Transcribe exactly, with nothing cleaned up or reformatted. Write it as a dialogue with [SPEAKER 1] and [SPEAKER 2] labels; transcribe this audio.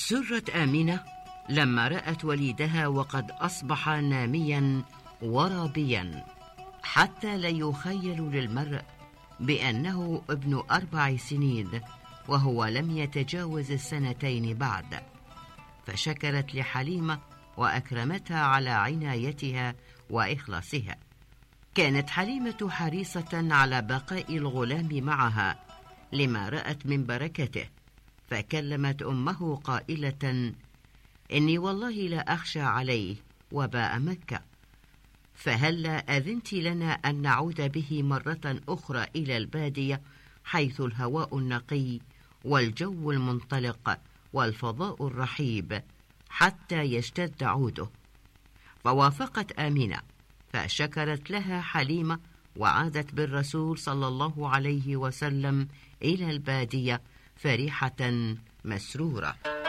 [SPEAKER 1] سرت آمنة لما رأت وليدها وقد أصبح ناميا ورابيا، حتى لا يخيل للمرء بأنه ابن أربع سنين وهو لم يتجاوز السنتين بعد. فشكرت لحليمة وأكرمتها على عنايتها وإخلاصها. كانت حليمة حريصة على بقاء الغلام معها لما رأت من بركته، فكلمت أمه قائلة: إني والله لا أخشى عليه وباء مكة، فهلا أذنت لنا أن نعود به مرة أخرى إلى البادية، حيث الهواء النقي والجو المنطلق والفضاء الرحيب، حتى يشتد عوده. فوافقت آمنة، فشكرت لها حليمة، وعادت بالرسول صلى الله عليه وسلم إلى البادية فرحة مسرورة.